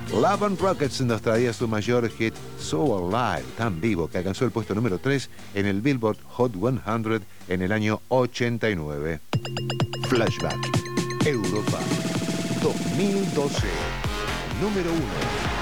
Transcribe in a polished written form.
Love and Rockets nos traía su mayor hit So Alive, tan vivo, que alcanzó el puesto número 3 en el Billboard Hot 100 en el año 89. Flashback Europa 2012, número 1.